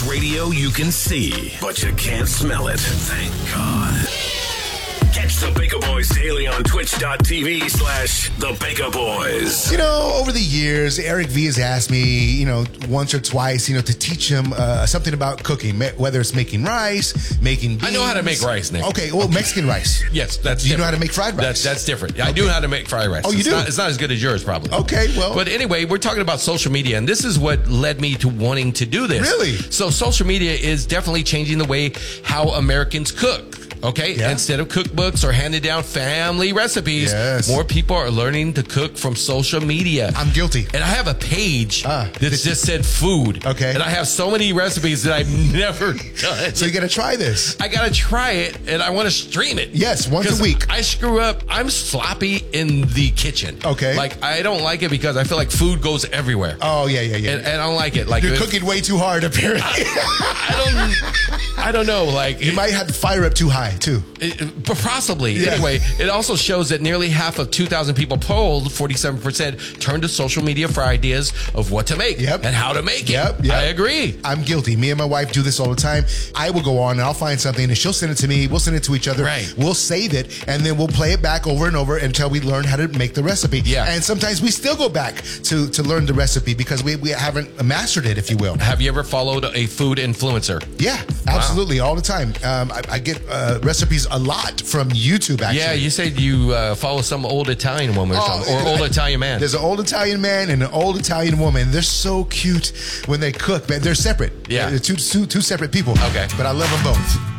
radio you can see, but you can't smell it. Thank God. Catch the Baker Boys daily on twitch.tv/the Baker Boys. You know, over the years, Eric V has asked me, once or twice, to teach him something about cooking, whether it's making rice, making beans. I know how to make rice, Nick. Okay, Mexican rice. Yes, that's Do you different. know how to make fried rice? That's different. I do know how to make fried rice. Oh, you do? It's not as good as yours, probably. Okay, well. But anyway, we're talking about social media, and this is what led me to wanting to do this. Really? So social media is definitely changing the way how Americans cook. Okay, Yeah. Instead of cookbooks or handed down family recipes, Yes. more people are learning to cook from social media. I'm guilty. And I have a page that just said food. Okay. And I have so many recipes that I've never done. So you got to try this. I got to try it, and I want to stream it. Yes, once a week. I screw up. I'm sloppy in the kitchen. Okay. Like, I don't like it because I feel like food goes everywhere. Oh, yeah. And I don't like it. Like, You're cooking way too hard, apparently. I don't know. Like, You might have to fire up too high, too. Possibly. Yeah. Anyway, it also shows that nearly half of 2,000 people polled, 47%, turned to social media for ideas of what to make and how to make it. Yep. I agree. I'm guilty. Me and my wife do this all the time. I will go on and I'll find something and she'll send it to me. We'll send it to each other. Right. We'll save it and then we'll play it back over and over until we learn how to make the recipe. Yeah. And sometimes we still go back to learn the recipe because we haven't mastered it, if you will. Have you ever followed a food influencer? Yeah, absolutely. All the time. I get recipes a lot from YouTube, actually. Yeah, you said you follow some old Italian woman or something, or old Italian man. There's an old Italian man and an old Italian woman. They're so cute when they cook, man. They're separate. Yeah. They're two separate people. Okay. But I love them both.